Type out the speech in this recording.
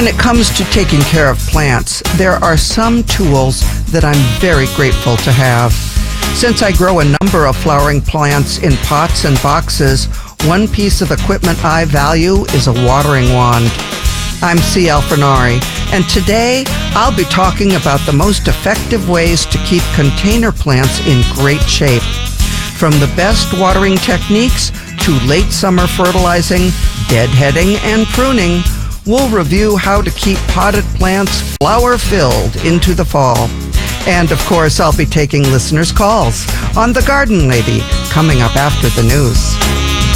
When it comes to taking care of plants, there are some tools that I'm very grateful to have. Since I grow a number of flowering plants in pots and boxes, one piece of equipment I value is a watering wand. I'm C. Alfrenari, and today I'll be talking about the most effective ways to keep container plants in great shape. From the best watering techniques to late summer fertilizing, deadheading, and pruning, we'll review how to keep potted plants flower-filled into the fall. And of course, I'll be taking listeners' calls on The Garden Lady coming up after the news.